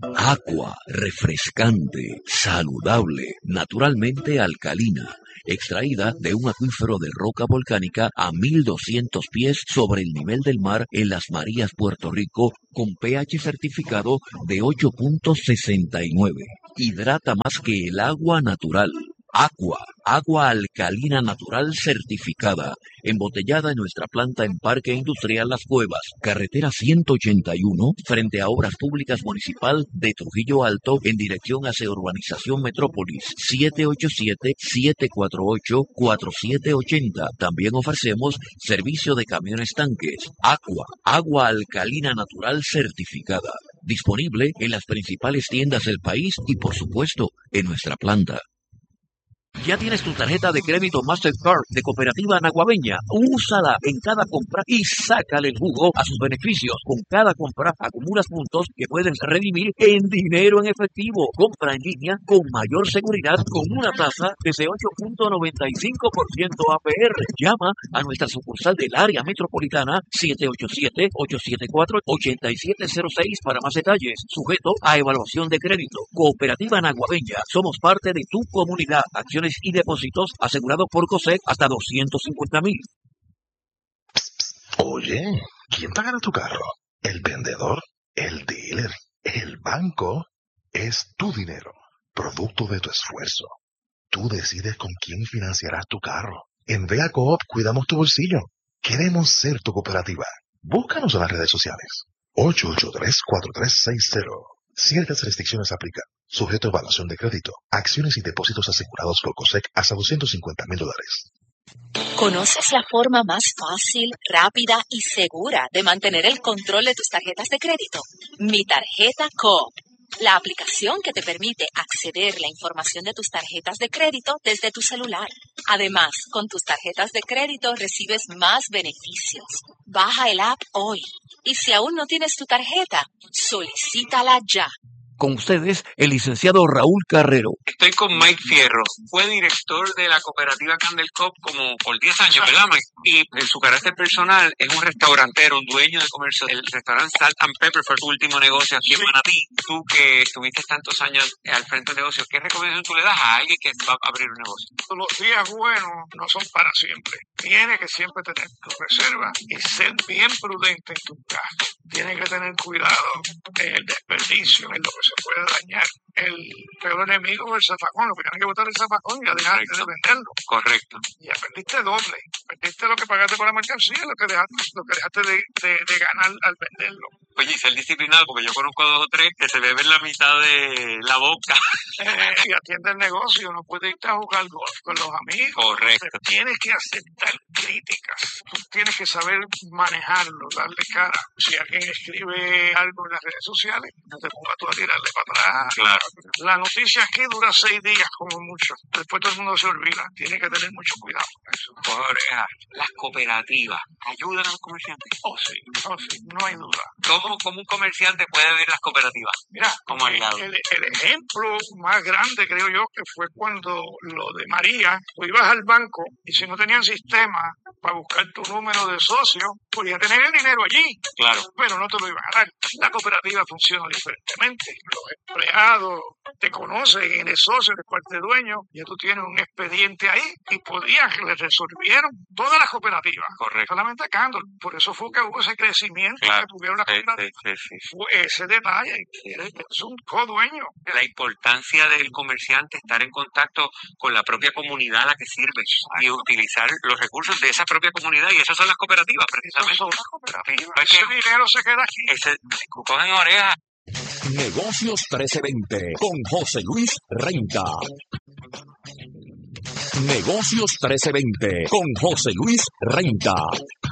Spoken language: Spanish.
Agua refrescante, saludable, naturalmente alcalina, extraída de un acuífero de roca volcánica a 1200 pies sobre el nivel del mar en Las Marías, Puerto Rico, con pH certificado de 8.69. Hidrata más que el agua natural. Agua alcalina natural certificada, embotellada en nuestra planta en Parque Industrial Las Cuevas, carretera 181, frente a Obras Públicas Municipal de Trujillo Alto, en dirección hacia Urbanización Metrópolis, 787-748-4780. También ofrecemos servicio de camiones tanques. Agua alcalina natural certificada, disponible en las principales tiendas del país y, por supuesto, en nuestra planta. Ya tienes tu tarjeta de crédito Mastercard de Cooperativa Naguabeña. Úsala en cada compra y sácale el jugo a sus beneficios. Con cada compra acumulas puntos que puedes redimir en dinero en efectivo. Compra en línea con mayor seguridad con una tasa desde 8.95% APR. Llama a nuestra sucursal del área metropolitana 787-874-8706 para más detalles. Sujeto a evaluación de crédito. Cooperativa Naguabeña. Somos parte de tu comunidad. Acciones y depósitos asegurados por COSEC hasta 250,000. Oye, ¿quién pagará tu carro? ¿El vendedor? ¿El dealer? ¿El banco? Es tu dinero, producto de tu esfuerzo. Tú decides con quién financiarás tu carro. En Vea Coop cuidamos tu bolsillo. Queremos ser tu cooperativa. Búscanos en las redes sociales. 883-4360. Ciertas restricciones aplican. Sujeto a evaluación de crédito. Acciones y depósitos asegurados por COSEC hasta $250,000. ¿Conoces la forma más fácil, rápida y segura de mantener el control de tus tarjetas de crédito? Mi Tarjeta Coop. La aplicación que te permite acceder a la información de tus tarjetas de crédito desde tu celular. Además, con tus tarjetas de crédito recibes más beneficios. Baja el app hoy. Y si aún no tienes tu tarjeta, solicítala ya. Con ustedes, el licenciado Raúl Carrero. Estoy con Mike Fierro. Fue director de la cooperativa Candelcop como por 10 años, ¿verdad, Mike? Y en su carácter personal es un restaurantero, un dueño de comercio. El restaurante Salt and Pepper fue su último negocio aquí en Manatí. Tú que estuviste tantos años al frente del negocio, ¿qué recomendación tú le das a alguien que va a abrir un negocio? Los días buenos no son para siempre. Tienes que siempre tener tu reserva y ser bien prudente en tu gasto. Tienes que tener cuidado en el desperdicio, en lo que se puede dañar. El peor enemigo es el zafacón. Lo que tienes que botar el zafacón y ya dejar de venderlo. Correcto. Ya perdiste doble. Perdiste lo que pagaste por la mercancía, lo que dejaste de ganar al venderlo. Oye, y ser disciplinado, porque yo conozco 2 o 3 que se beben la mitad de la boca. Y atiende el negocio, no puedes irte a jugar golf con los amigos. Correcto. Tienes que aceptar críticas. Tú tienes que saber manejarlo, darle cara. Si alguien escribe algo en las redes sociales, no te pongas tú a tirarle para atrás. Claro. La noticia aquí dura 6 días como mucho. Después todo el mundo se olvida. Tiene que tener mucho cuidado con eso. Oreja, las cooperativas ayudan a los comerciantes. Oh, sí, no hay duda. ¿Cómo un comerciante puede ver las cooperativas? Mira, como el ejemplo más grande, creo yo, que fue cuando lo de María, tú ibas al banco y si no tenían sistema para buscar tu número de socio, podías tener el dinero allí. Claro. Pero no te lo iban a dar. La cooperativa funciona diferentemente. Los empleados te conocen, eres socio, eres parte dueño, ya tú tienes un expediente ahí y podías que le resolvieron todas las cooperativas. Correcto. Solamente Candor. Por eso fue que hubo ese crecimiento, claro, que tuvieron las cooperativas. Sí. Fue ese detalle, es un codueño. La importancia del comerciante estar en contacto con la propia comunidad a la que sirve y utilizar los recursos de esa propia comunidad, y esas son las cooperativas, precisamente. Esas son las cooperativas. Ese dinero se queda aquí. Cogen orejas. Negocios 1320 con José Luis Renta. Negocios 1320 con José Luis Renta.